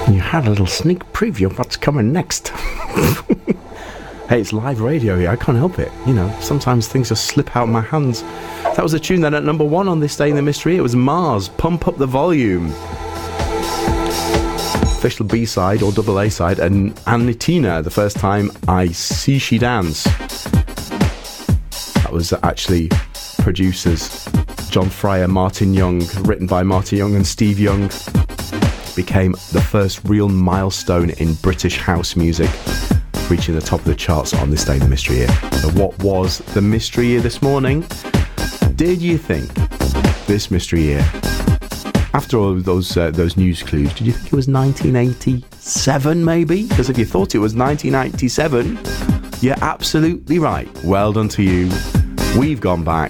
You had a little sneak preview of what's coming next. Hey, it's live radio here. I can't help it. You know, sometimes things just slip out of my hands. That was a tune then at number 1 on This Day in the Mystery. It was Mars, Pump Up the Volume. Official B-side or double A-side, and Anitina, The First Time I See She Dance. That was actually producers John Fryer, Martin Young, written by Martin Young and Steve Young. Became the first real milestone in British house music, reaching the top of the charts on This Day in the Mystery Year. So what was the mystery year this morning? Did you think this mystery year, after all those news clues, did you think it was 1987 maybe? Because if you thought it was 1987, you're absolutely right. Well done to you. We've gone back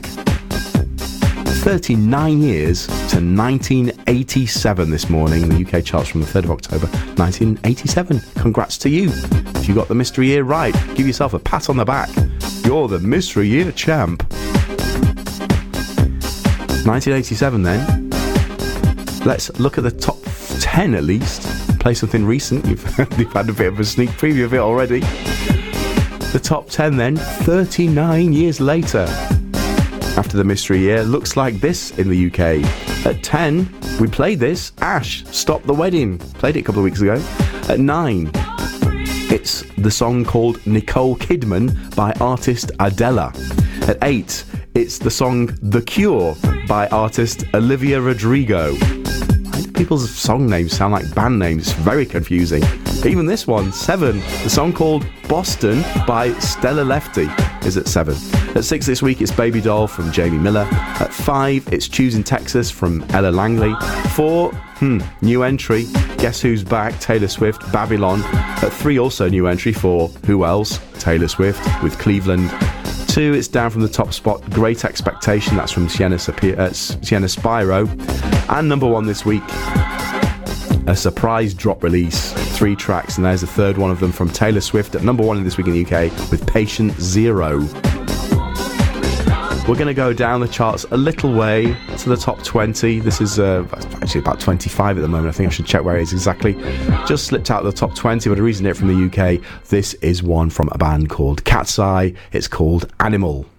39 years to 1987 this morning. The UK charts from the 3rd of October 1987. Congrats to you. If you got the mystery year right, give yourself a pat on the back. You're the mystery year champ. 1987 then. Let's look at the top 10 at least. Play something recent. You've had a bit of a sneak preview of it already. The top 10 then, 39 years later. After the mystery year, looks like this in the UK. At 10, we played this, Ash, Stop the Wedding. Played it a couple of weeks ago. At 9, it's the song called Nicole Kidman by artist Adele. At 8, it's the song The Cure by artist Olivia Rodrigo. Why do people's song names sound like band names? It's very confusing. Even this one, 7, the song called Boston by Stella Lefty is at 7. At 6 this week, it's Baby Doll from Jamie Miller. At 5, it's Choosing Texas from Ella Langley. 4, new entry, Guess Who's Back, Taylor Swift, Babylon. At 3, also new entry for Who Else, Taylor Swift with Cleveland. 2, it's down from the top spot, Great Expectation, that's from Sienna Spyro. And number 1 this week, a surprise drop release, 3 tracks, and there's the third one of them from Taylor Swift at number 1 this week in the UK with Patient Zero. We're going to go down the charts a little way to the top 20. This is actually about 25 at the moment. I think I should check where it is exactly. Just slipped out of the top 20, but a reason it from the UK. This is one from a band called Cat's Eye. It's called Animal.